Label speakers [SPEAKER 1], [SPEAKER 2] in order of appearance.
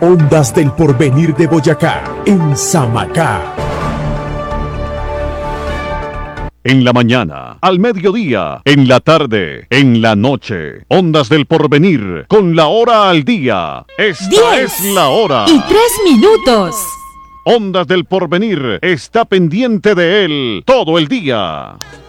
[SPEAKER 1] Ondas del Porvenir de Boyacá, en Samacá.
[SPEAKER 2] En la mañana, al mediodía, en la tarde, en la noche. Ondas del Porvenir, con la hora al día. Esta es la hora.
[SPEAKER 3] Y 3 minutos.
[SPEAKER 2] Ondas del Porvenir está pendiente de él todo el día.